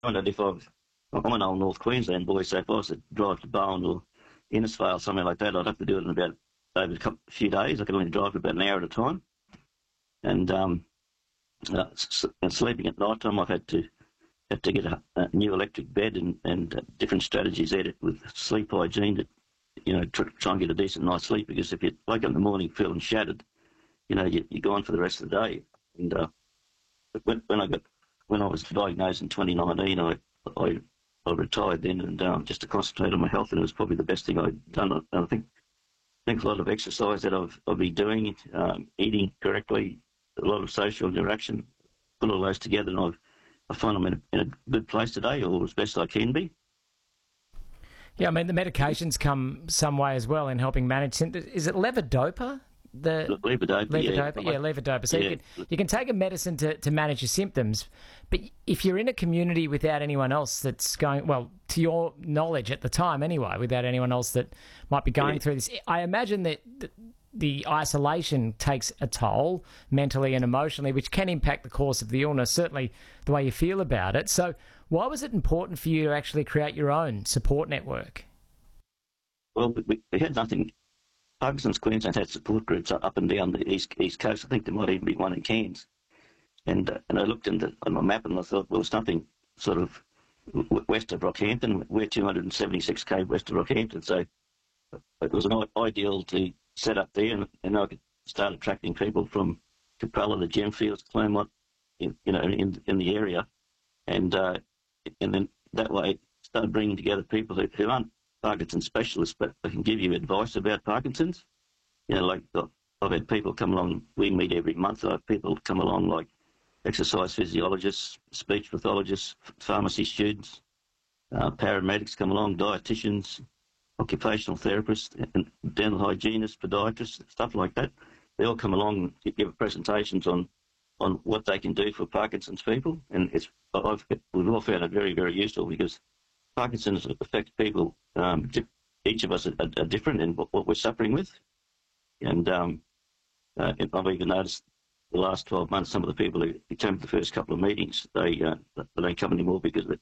that if I'm an old North Queensland boy, so if I was to drive to Bowen or Innisfail, something like that, I'd have to do it in about over a few days. I could only drive for about an hour at a time. And sleeping at night time, I've had to get a new electric bed and different strategies there with sleep hygiene to, try and get a decent night's sleep, because if you wake up in the morning feeling shattered, you're gone for the rest of the day. And when I was diagnosed in 2019, I retired then, and just to concentrate on my health, and it was probably the best thing I'd done. And I think a lot of exercise that I've been doing, eating correctly, a lot of social interaction, put all those together, and I find I'm in a good place today, or as best I can be. Yeah, I mean, the medications come some way as well in helping manage symptoms. Is it levodopa? Levodopa, yeah, levodopa. So yeah. you can take a medicine to manage your symptoms, but if you're in a community without anyone else that's going, well, to your knowledge at the time anyway, without anyone else that might be going through this, I imagine that the isolation takes a toll mentally and emotionally, which can impact the course of the illness, certainly the way you feel about it. So why was it important for you to actually create your own support network? Well, we had nothing. Parkinson's Queensland had support groups up and down the east coast. I think there might even be one in Cairns. And I looked on my map and I thought, well, there's nothing sort of west of Rockhampton. We're 276k west of Rockhampton, so it was an ideal to set up there, and I could start attracting people from Capella, the Gemfields, Claremont, in the area, and then that way start bringing together people who aren't Parkinson's specialists, but they can give you advice about Parkinson's. Like I've had people come along. We meet every month. I have people come along like exercise physiologists, speech pathologists, pharmacy students, paramedics come along, dietitians, occupational therapists, and dental hygienists, podiatrists, stuff like that. They all come along and give presentations on what they can do for Parkinson's people, and we've all found it very, very useful, because Parkinson's affects people. Each of us are different in what we're suffering with, and I've even noticed the last 12 months, some of the people who came to the first couple of meetings, they don't come anymore because